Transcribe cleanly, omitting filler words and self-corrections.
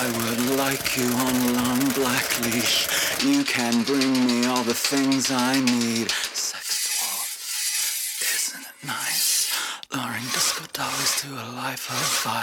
I would like you on a long black leash. You can bring me all the things I need. Sex dwarf, isn't it nice? Luring disco dollies to a life of violence.